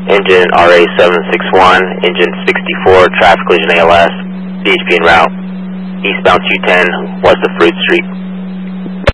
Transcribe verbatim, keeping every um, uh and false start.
engine R A seven six one, engine sixty-four, traffic collision A L S, C H P en route, eastbound two ten, west of Fruit Street.